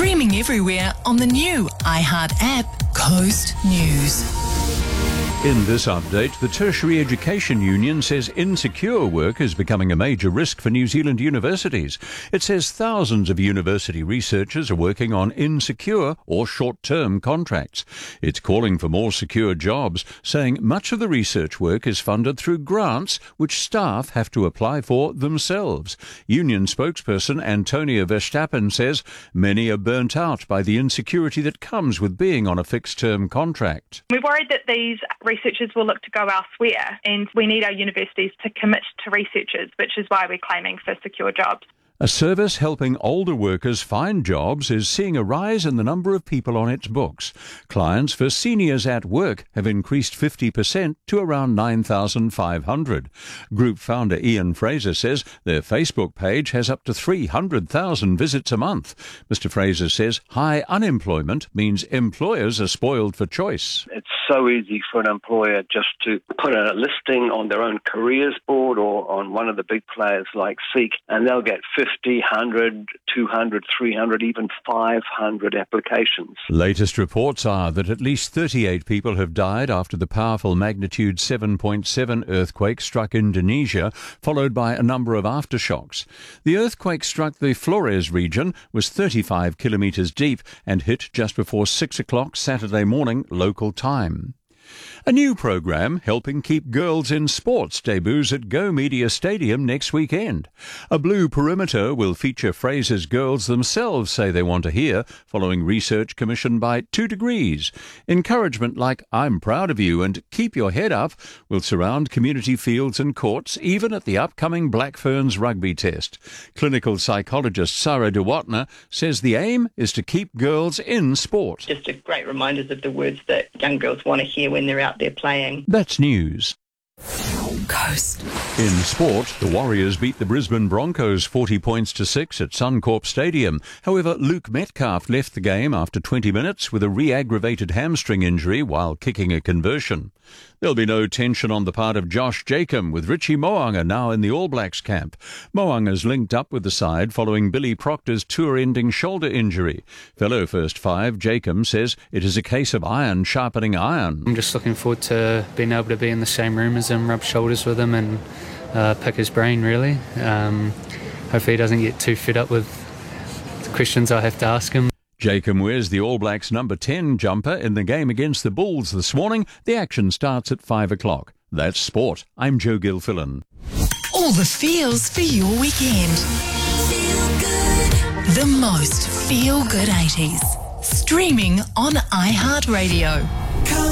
Streaming everywhere on the new iHeart app, Coast News. In this update, the Tertiary Education Union says insecure work is becoming a major risk for New Zealand universities. It says thousands of university researchers are working on insecure or short-term contracts. It's calling for more secure jobs, saying much of the research work is funded through grants which staff have to apply for themselves. Union spokesperson Antonia Verstappen says many are burnt out by the insecurity that comes with being on a fixed-term contract. We're worried that these researchers will look to go elsewhere, and we need our universities to commit to researchers, which is why we're claiming for secure jobs. A service helping older workers find jobs is seeing a rise in the number of people on its books. Clients for seniors at work have increased 50% to around 9,500. Group founder Ian Fraser says their Facebook page has up to 300,000 visits a month. Mr. Fraser says high unemployment means employers are spoiled for choice. It's so easy for an employer just to put a listing on their own careers board or on one of the big players like Seek, and they'll get 50, 100, 200, 300, even 500 applications. Latest reports are that at least 38 people have died after the powerful magnitude 7.7 earthquake struck Indonesia, followed by a number of aftershocks. The earthquake struck the Flores region, was 35 kilometres deep and hit just before 6 o'clock Saturday morning local time. A new program helping keep girls in sports debuts at Go Media Stadium next weekend. A blue perimeter will feature phrases girls themselves say they want to hear, following research commissioned by 2 Degrees. Encouragement like "I'm proud of you" and "keep your head up" will surround community fields and courts, even at the upcoming Black Ferns rugby test. Clinical psychologist Sarah DeWatner says the aim is to keep girls in sport. Just a great reminders of the words that young girls want to hear when they're out there playing. That's news. Coast. In sport, the Warriors beat the Brisbane Broncos 40 points to 6 at Suncorp Stadium. However, Luke Metcalf left the game after 20 minutes with a re-aggravated hamstring injury while kicking a conversion. There'll be no tension on the part of Josh Jacob, with Richie Mo'unga now in the All Blacks camp. Mo'unga's linked up with the side following Billy Proctor's tour-ending shoulder injury. Fellow First Five, Jacob, says it is a case of iron sharpening iron. I'm just looking forward to being able to be in the same room as him, rub shoulders with him and pick his brain, really. Hopefully he doesn't get too fed up with the questions I have to ask him. Jacob wears the All Blacks number 10 jumper in the game against the Bulls this morning. The action starts at 5 o'clock. That's sport. I'm Joe Gilfillan. All the feels for your weekend. Feel good. The most feel-good 80s. Streaming on iHeartRadio.